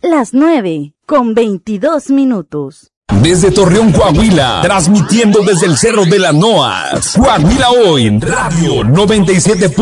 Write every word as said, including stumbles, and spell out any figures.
las nueve con veintidós minutos. Desde Torreón, Coahuila, transmitiendo desde el Cerro de la Noas. Coahuila Hoy, Radio noventa y siete.